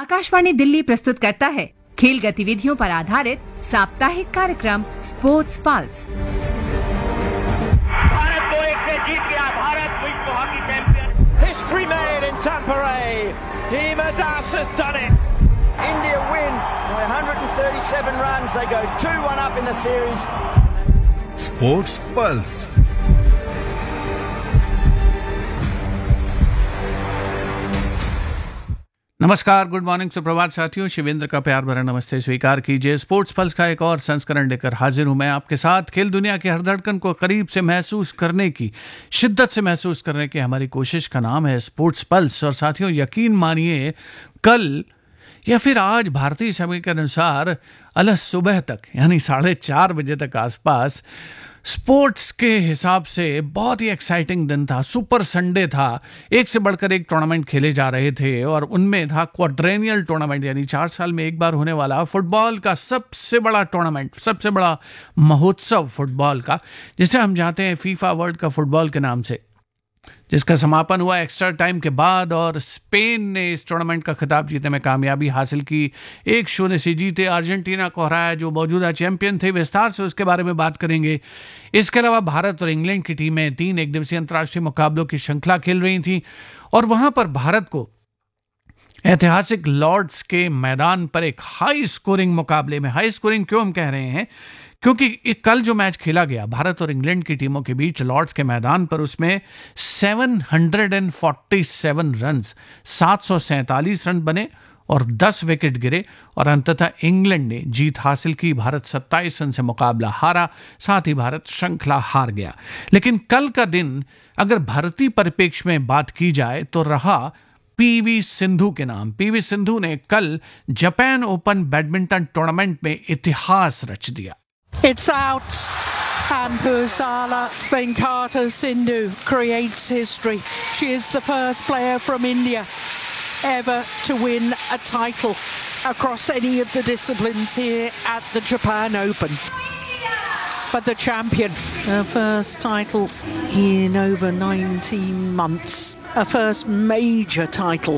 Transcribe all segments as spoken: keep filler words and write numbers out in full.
आकाशवाणी दिल्ली प्रस्तुत करता है खेल गतिविधियों पर आधारित साप्ताहिक कार्यक्रम स्पोर्ट्स पल्स। भारत दो एक से जीत गया। भारत विश्व hockey champion. History made in Tampere. Hima Das has done it. India win by one hundred thirty-seven runs. They go two one up in the series. Sports Pulse. नमस्कार, गुड मॉर्निंग, सुप्रभात साथियों। शिवेंद्र का प्यार भरा नमस्ते स्वीकार कीजिए। स्पोर्ट्स पल्स का एक और संस्करण लेकर हाजिर हूं मैं आपके साथ। खेल दुनिया की हर धड़कन को करीब से महसूस करने की, शिद्दत से महसूस करने की हमारी कोशिश का नाम है स्पोर्ट्स पल्स। और साथियों, यकीन मानिए, कल या फिर आज भारतीय समय के अनुसार अलग सुबह तक यानी साढ़े चार बजे तक आसपास स्पोर्ट्स के हिसाब से बहुत ही एक्साइटिंग दिन था। सुपर संडे था। एक से बढ़कर एक टूर्नामेंट खेले जा रहे थे और उनमें था क्वाड्रेनियल टूर्नामेंट, यानी चार साल में एक बार होने वाला फुटबॉल का सबसे बड़ा टूर्नामेंट, सबसे बड़ा महोत्सव फुटबॉल का, जिसे हम जानते हैं फीफा वर्ल्ड कप फुटबॉल के नाम से, जिसका समापन हुआ एक्स्ट्रा टाइम के बाद और स्पेन ने इस टूर्नामेंट का खिताब जीतने में कामयाबी हासिल की। एक शून्य से जीते अर्जेंटीना को हराया, जो मौजूदा चैंपियन थे। विस्तार से उसके बारे में बात करेंगे। इसके अलावा भारत और इंग्लैंड की टीमें तीन एक दिवसीय अंतर्राष्ट्रीय मुकाबलों की श्रृंखला खेल रही थी और वहां पर भारत को ऐतिहासिक लॉर्ड्स के मैदान पर एक हाई स्कोरिंग मुकाबले में, हाई स्कोरिंग क्यों हम कह रहे हैं, क्योंकि कल जो मैच खेला गया भारत और इंग्लैंड की टीमों के बीच लॉर्ड्स के मैदान पर, उसमें सात सौ सैंतालीस रन, सात सौ सैंतालीस रन बने और दस विकेट गिरे और अंततः इंग्लैंड ने जीत हासिल की। भारत सत्ताईस रन से मुकाबला हारा, साथ ही भारत श्रृंखला हार गया। लेकिन कल का दिन अगर भारतीय परिप्रेक्ष्य में बात की जाए तो रहा पीवी सिंधु के नाम। पीवी सिंधु ने कल जापान ओपन बैडमिंटन टूर्नामेंट में इतिहास रच दिया। It's out and Pusala Venkata Sindhu creates history. She is the first player from India ever to win a title across any of the disciplines here at the Japan Open. But the champion, her first title in over nineteen months, her first major title.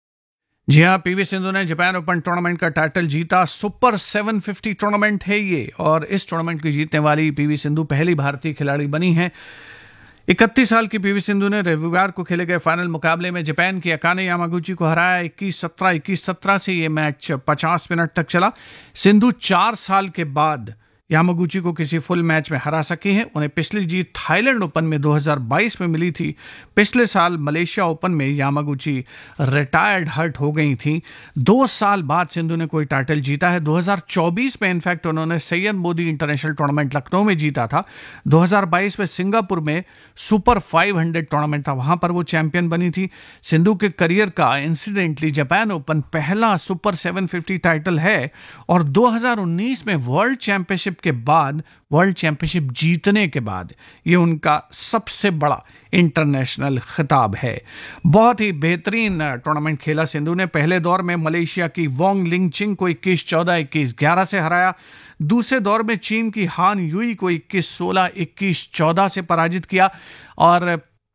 जी हाँ, PV Sindhu ने Japan open tournament का title जीता। Super सात सौ पचास tournament है ये और इस टूर्नामेंट की जीतने वाली पीवी सिंधु पहली भारतीय खिलाड़ी बनी है। इकतीस साल की पीवी सिंधु ने रविवार को खेले गए फाइनल मुकाबले में जापान की अकाने यामागुची को हराया। इक्कीस सत्रह इक्कीस सत्रह से ये मैच पचास मिनट तक चला। सिंधु चार साल के बाद यामागुची को किसी फुल मैच में हरा सकी हैं। उन्हें पिछली जीत थाईलैंड ओपन में दो हज़ार बाईस में मिली थी। पिछले साल मलेशिया ओपन में यामागुची रिटायर्ड हर्ट हो गई थी। दो साल बाद सिंधु ने कोई टाइटल जीता है। दो हज़ार चौबीस में इनफैक्ट उन्होंने सैयद मोदी इंटरनेशनल टूर्नामेंट लखनऊ में जीता था। दो हज़ार बाईस में सिंगापुर में सुपर पाँच सौ टूर्नामेंट था, वहां पर वो चैंपियन बनी थी। सिंधु के करियर का इंसिडेंटली जापान ओपन पहला सुपर सात सौ पचास टाइटल है और दो हज़ार उन्नीस में वर्ल्ड चैंपियनशिप के बाद, वर्ल्ड चैंपियनशिप जीतने के बाद, ये उनका सबसे बड़ा इंटरनेशनल खिताब है। बहुत ही बेहतरीन टूर्नामेंट खेला सिंधु ने। पहले दौर में मलेशिया की वोंग लिंगचिंग को इक्कीस चौदह इक्कीस ग्यारह से हराया। दूसरे दौर में चीन की हान युई को इक्कीस सोलह इक्कीस चौदह से पराजित किया। और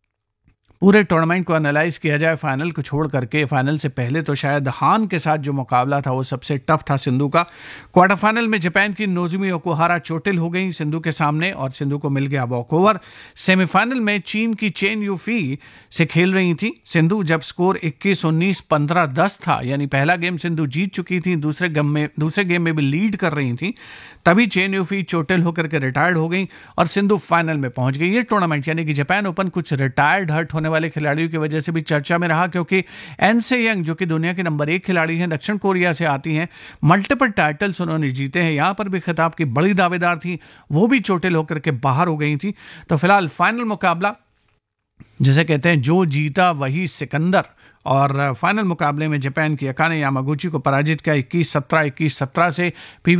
पूरे टूर्नामेंट को एनालाइज किया जाए फाइनल को छोड़ करके, फाइनल से पहले तो शायद हान के साथ जो मुकाबला था वो सबसे टफ था सिंधु का। क्वार्टर फाइनल में जापान की नोजोमी ओकुहारा चोटिल हो गई सिंधु के सामने और सिंधु को मिल गया वॉकओवर। सेमीफाइनल में चीन की चेन यूफी से खेल रही थी सिंधु, जब स्कोर इक्कीस उन्नीस पंद्रह दस था, यानी पहला गेम सिंधु जीत चुकी थी, दूसरे गेम में दूसरे गेम में भी लीड कर रही थी, तभी चेन यूफी चोटिल होकर के रिटायर्ड हो गई और सिंधु फाइनल में पहुंच गई। ये टूर्नामेंट यानी कि जापान ओपन कुछ रिटायर्ड हर्ट होने वाले खिलाड़ियों की वजह से भी चर्चा में रहा, क्योंकि एन से यंग जो कि दुनिया की नंबर एक खिलाड़ी हैं, दक्षिण कोरिया से आती हैं, मल्टीपल टाइटल्स उन्होंने जीते हैं, यहां पर भी खिताब की बड़ी दावेदार थी, वो भी चोटिल होकर के बाहर हो गई थी। तो फिलहाल फाइनल मुकाबला जिसे कहते हैं जो जीता वही सिकंदर, और फाइनल मुकाबले में जापान की अकाने यामागुची को पराजित किया इक्कीस सत्रह इक्कीस सत्रह से। पीवी